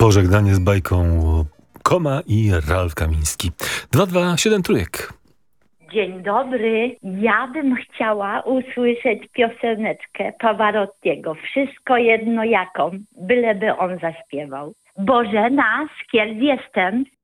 Pożegnanie z bajką Koma i Ralf Kamiński. 227 trójek. Dzień dobry. Ja bym chciała usłyszeć pioseneczkę Pavarottiego. Wszystko jedno jaką, byleby on zaśpiewał. Bożena, Skiel jestem.